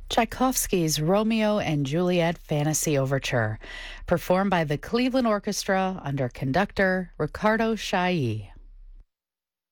Tchaikovsky's Romeo and Juliet Fantasy Overture, performed by the Cleveland Orchestra under conductor Ricardo Chailly.